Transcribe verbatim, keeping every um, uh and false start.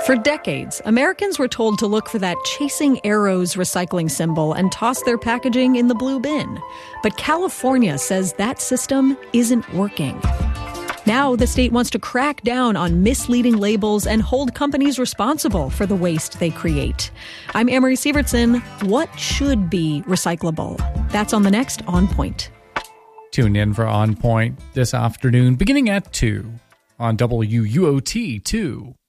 For decades, Americans were told to look for that Chasing Arrows recycling symbol and toss their packaging in the blue bin. But California says that system isn't working. Now the state wants to crack down on misleading labels and hold companies responsible for the waste they create. I'm Amory Sievertson. What should be recyclable? That's on the next On Point. Tune in for On Point this afternoon, beginning at two on W U O T two.